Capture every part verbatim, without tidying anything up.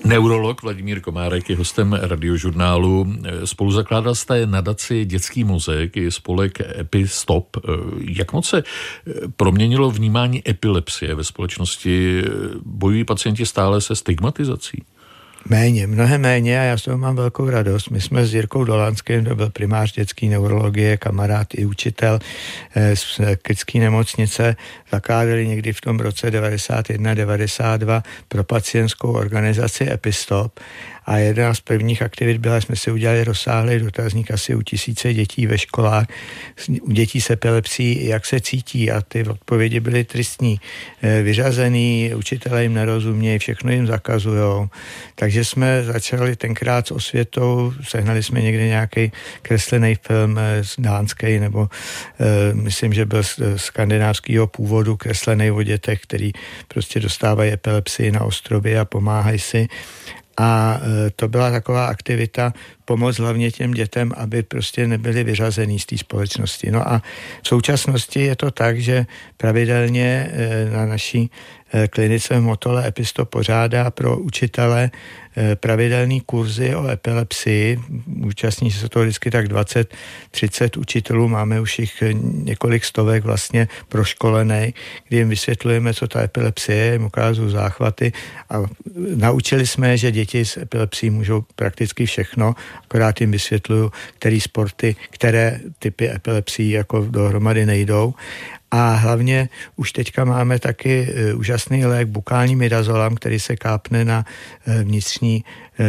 Neurolog Vladimír Komárek je hostem Radiožurnálu. Spoluzakládal jste nadaci Dětský mozek i spolek EpiStop. Jak moc se proměnilo vnímání epilepsie ve společnosti? Bojují pacienti stále se stigmatizací? Méně, mnohem méně a já z toho mám velkou radost. My jsme s Jirkou Dolanským, to byl primář dětské neurologie, kamarád i učitel z Krtské nemocnice, zakládali někdy v tom roce devadesát jedna devadesát dva pro pacientskou organizaci EpiStop. A jedna z prvních aktivit byla, jsme si udělali rozsáhlý dotazník asi u tisíce dětí ve školách, u dětí s epilepsií, jak se cítí, a ty odpovědi byly tristní. Vyřazený, učitelé jim nerozumějí, všechno jim zakazujou. Takže jsme začali tenkrát s osvětou, sehnali jsme někdy nějaký kreslený film z dánský, nebo e, myslím, že byl z skandinávského původu, kreslený o dětech, který prostě dostávají epilepsii na ostrově a pomáhají si. A to byla taková aktivita, pomoc hlavně těm dětem, aby prostě nebyli vyřazený z té společnosti. No a v současnosti je to tak, že pravidelně na naší klinice v Motole EpiStop pořádá pro učitele pravidelný kurzy o epilepsii. Účastní se to vždycky tak dvacet třicet učitelů, máme už jich několik stovek vlastně proškolených, kdy jim vysvětlujeme, co ta epilepsie, jim ukážu záchvaty a naučili jsme, že děti s epilepsií můžou prakticky všechno, akorát jim vysvětluju, který sporty, které typy epilepsií jako dohromady nejdou. A hlavně už teďka máme taky úžasný lék bukální midazolam, který se kápne na vnitřní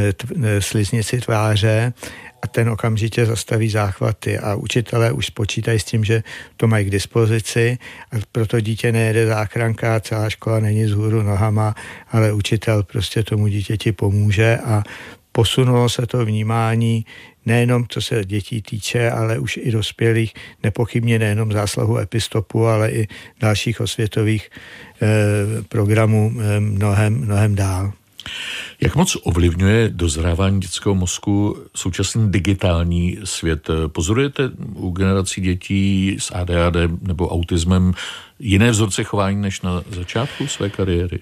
sliznici tváře a ten okamžitě zastaví záchvaty. A učitelé už počítají s tím, že to mají k dispozici a proto dítě nejede záchranka, celá škola není vzhůru nohama, ale učitel prostě tomu dítěti pomůže a posunulo se to vnímání nejenom co se dětí týče, ale už i dospělých, nepochybně nejenom záslahu EpiStopu, ale i dalších osvětových eh, programů eh, mnohem, mnohem dál. Jak moc ovlivňuje dozrávání dětského mozku současný digitální svět? Pozorujete u generací dětí s á dé há dé nebo autismem jiné vzorce chování než na začátku své kariéry?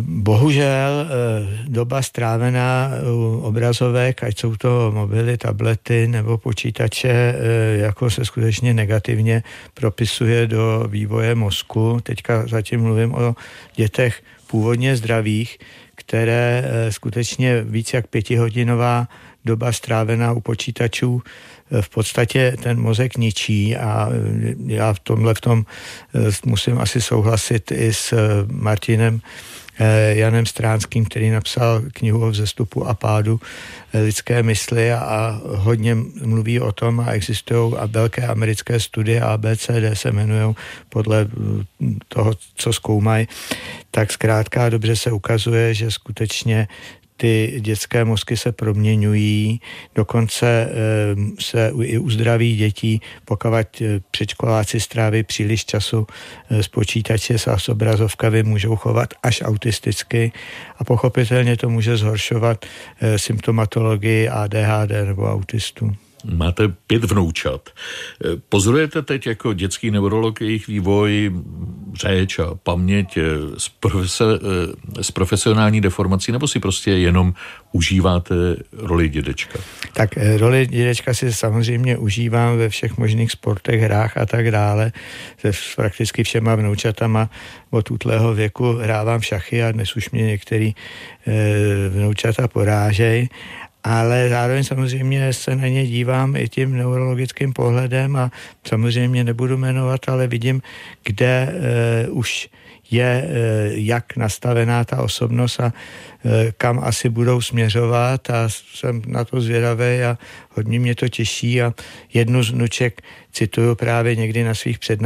Bohužel doba strávená u obrazovek, ať jsou to mobily, tablety nebo počítače, jako se skutečně negativně propisuje do vývoje mozku. Teďka zatím mluvím o dětech původně zdravých, které skutečně víc jak pětihodinová doba strávená u počítačů v podstatě ten mozek ničí a já v tomhle v tom musím asi souhlasit i s Martinem Janem Stránským, který napsal knihu o vzestupu a pádu lidské mysli a hodně mluví o tom a existují a velké americké studie A B C D se jmenují podle toho, co zkoumají, tak zkrátka dobře se ukazuje, že skutečně ty dětské mozky se proměňují, dokonce e, se i u zdravých dětí, pokud předškoláci stráví příliš času e, s počítače a s obrazovkami, můžou chovat až autisticky a pochopitelně to může zhoršovat e, symptomatologii á dé há dé nebo autistů. Máte pět vnoučat. Pozorujete teď jako dětský neurolog jejich vývoj, řeč a paměť z, profese, z profesionální deformací, nebo si prostě jenom užíváte roli dědečka? Tak roli dědečka si samozřejmě užívám ve všech možných sportech, hrách a tak dále. Se prakticky všema vnoučatama od útlého věku hrávám šachy a dnes už mě některý e, vnoučata porážejí. Ale zároveň samozřejmě se na ně dívám i tím neurologickým pohledem a samozřejmě nebudu jmenovat, ale vidím, kde e, už je e, jak nastavená ta osobnost a e, kam asi budou směřovat a jsem na to zvědavý a hodně mě to těší a jednu z vnuček cituju právě někdy na svých přednáškách